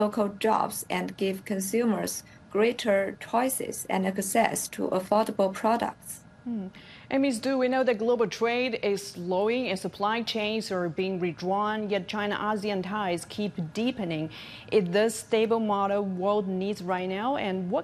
local jobs and give consumers greater choices and access to affordable products. And Ms. Du, we know that global trade is slowing and supply chains are being redrawn, yet China-ASEAN ties keep deepening. Is this stable model world needs right now? And what